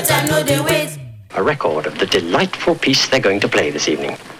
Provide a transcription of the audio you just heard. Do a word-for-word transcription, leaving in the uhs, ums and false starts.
time no dey wait. A record of the delightful piece they're going to play this evening.